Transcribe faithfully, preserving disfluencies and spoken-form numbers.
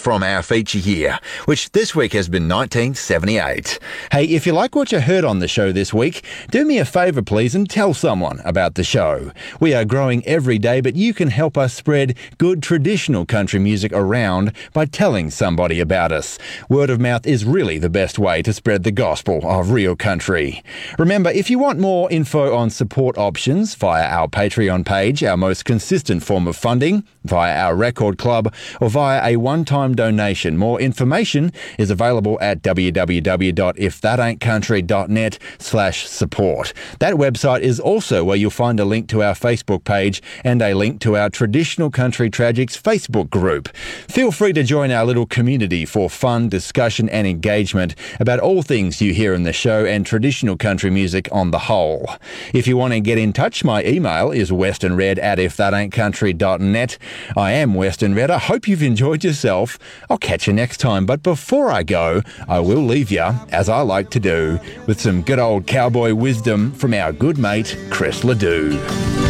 from our feature year, which this week has been nineteen seventy-eight. Hey, if you like what you heard on the show this week, do me a favour please and tell someone about the show. We are growing every day, but you can help us spread good traditional country music around by telling somebody about us. Word of mouth is really the best way to spread the gospel of real country. Remember, if you want more info on support options via our Patreon page, our most consistent form of funding, via our record club, or via a one-time donation, more information is available at www.ifthataintcountry.net slash support. That website is also where you'll find a link to our Facebook page and a link to our Traditional Country Tragics Facebook group. Feel free to join our little community for fun, discussion and engagement about all things you hear in the show and traditional country music on the whole. If you want to get in touch, my email is westernred at ifthataintcountry dot net. I am Western Red. I hope you've enjoyed yourself. I'll catch you next time. But before I go, I will leave you, as I like to do, with some good old cowboy wisdom from our good mate, Chris Ledoux.